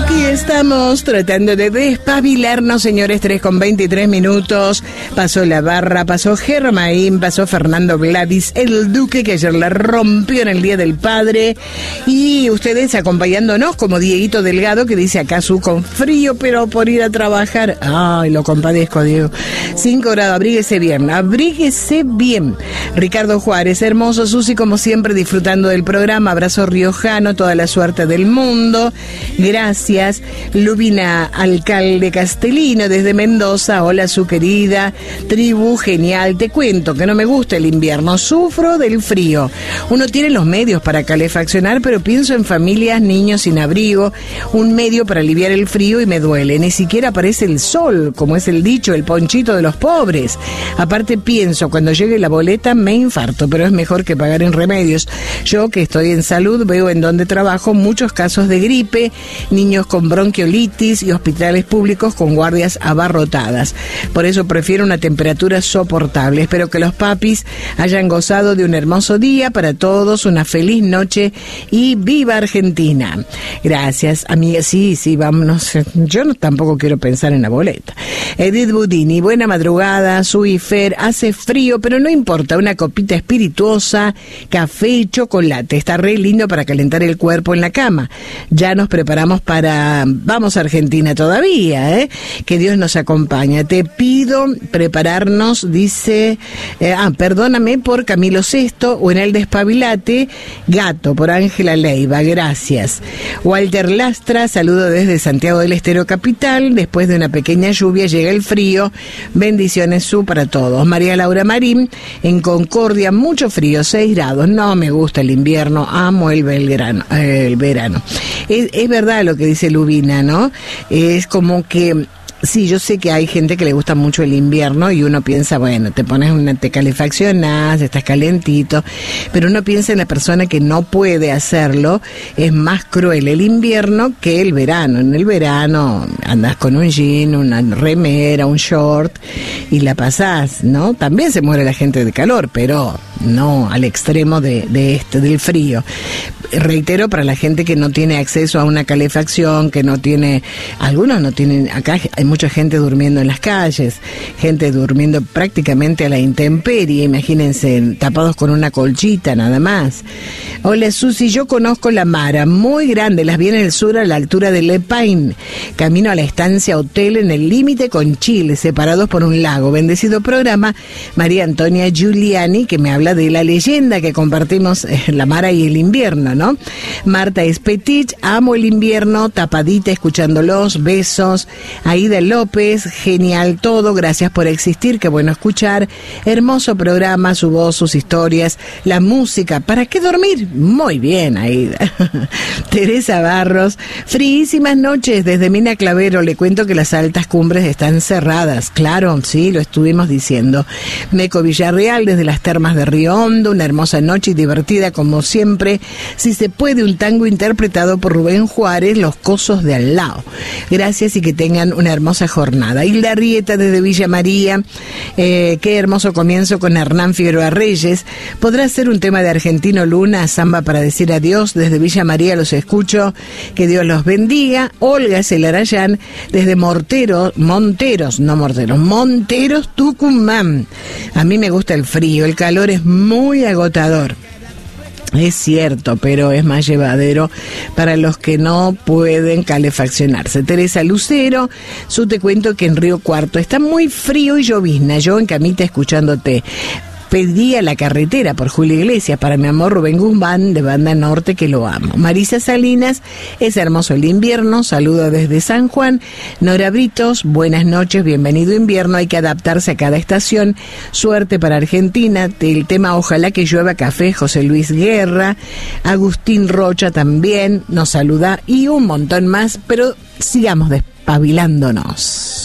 Aquí estamos tratando de despabilarnos, señores. 3:23. Pasó la barra, pasó Germain, pasó Fernando Gladys, el Duque, que ayer la rompió en el Día del Padre. Y ustedes acompañándonos, como Dieguito Delgado, que dice acá su con frío, pero por ir a trabajar. Ay, lo compadezco, Diego. 5 grados, abríguese bien, abríguese bien. Ricardo Juárez, hermoso. Susi, como siempre, disfrutando del programa. Abrazo riojano, toda la suerte del mundo. Gracias. Lubina, alcalde Castelino, desde Mendoza. Hola, su querida tribu, genial. Te cuento que no me gusta el invierno, sufro del frío. Uno tiene los medios para calefaccionar, pero pienso en familias, niños sin abrigo, un medio para aliviar el frío y me duele. Ni siquiera aparece el sol, como es el dicho, el ponchito de los pobres. Aparte pienso, cuando llegue la boleta me infarto, pero es mejor que pagar en remedios. Yo, que estoy en salud, veo en donde trabajo muchos casos de gripe, niños con bronquiolitis y hospitales públicos con guardias abarrotadas. Por eso prefiero una temperatura soportable. Espero que los papis hayan gozado de un hermoso día. Para todos, una feliz noche y ¡viva Argentina! Gracias, amiga. Sí, vámonos. Yo tampoco quiero pensar en la boleta. Edith Budini, buena madrugada. Sui Fer, hace frío, pero no importa. Una copita espirituosa, café y chocolate. Está re lindo para calentar el cuerpo en la cama. Ya nos preparamos para... Vamos a Argentina todavía, ¿eh? Que Dios nos acompaña. Te pido prepararnos, dice... perdóname, por Camilo Sesto, o en el Despabilate, Gato, por Ángela Leiva. Gracias. Walter Lastra, saludo desde Santiago del Estero Capital. Después de una pequeña lluvia llega el frío. Bendiciones para todos. María Laura Marín, en Concordia, mucho frío, 6 grados. No me gusta el invierno, amo el verano. Es verdad lo que dice Lubina, ¿no? Es como que... Sí, yo sé que hay gente que le gusta mucho el invierno y uno piensa, bueno, te calefaccionás, estás calentito, pero uno piensa en la persona que no puede hacerlo. Es más cruel el invierno que el verano. En el verano andás con un jean, una remera, un short y la pasás, ¿no? También se muere la gente de calor, pero no al extremo del frío. Reitero, para la gente que no tiene acceso a una calefacción, que no tiene, algunos no tienen, acá hay mucha gente durmiendo en las calles, gente durmiendo prácticamente a la intemperie, imagínense, tapados con una colchita nada más. Hola Susi, yo conozco la Mara, muy grande, las vi en el sur a la altura de Le Pain, camino a la estancia hotel en el límite con Chile, separados por un lago. Bendecido programa. María Antonia Giuliani, que me habla de la leyenda que compartimos, la Mara y el invierno, ¿no? Marta Espetich, amo el invierno, tapadita escuchándolos, besos. Aida López, genial todo, gracias por existir, qué bueno escuchar, hermoso programa, su voz, sus historias, la música, ¿para qué dormir? Muy bien, Aida. Teresa Barros, fríísimas noches desde Mina Clavero, le cuento que las altas cumbres están cerradas, claro, sí, lo estuvimos diciendo. Meco Villarreal, desde las termas de Río Hondo, una hermosa noche y divertida como siempre. Si se puede, un tango interpretado por Rubén Juárez, Los Cosos de Al Lado. Gracias y que tengan una hermosa jornada. Hilda Rieta desde Villa María, qué hermoso comienzo con Hernán Figueroa Reyes. ¿Podrá ser un tema de Argentino Luna, samba para decir adiós? Desde Villa María los escucho, que Dios los bendiga. Olga Celarayán desde Monteros, Tucumán. A mí me gusta el frío, el calor es muy agotador. Es cierto, pero es más llevadero para los que no pueden calefaccionarse. Teresa Lucero, te cuento que en Río Cuarto está muy frío y llovizna. Yo en camita escuchándote. Pedía La Carretera por Julio Iglesias para mi amor Rubén Guzmán de Banda Norte, que lo amo. Marisa Salinas, es hermoso el invierno, saludo desde San Juan. Nora Britos, buenas noches, bienvenido invierno, hay que adaptarse a cada estación. Suerte para Argentina. El tema Ojalá que llueva café, José Luis Guerra. Agustín Rocha también nos saluda y un montón más, pero sigamos despabilándonos.